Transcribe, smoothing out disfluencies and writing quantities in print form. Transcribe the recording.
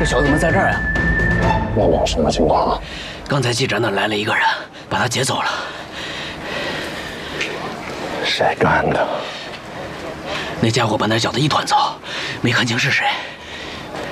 小子们在这儿啊？ 那边什么情况啊？ 刚才记者那儿来了一个人，把他劫走了。 谁干的？ 那家伙把他搅得一团糟，没看清是谁。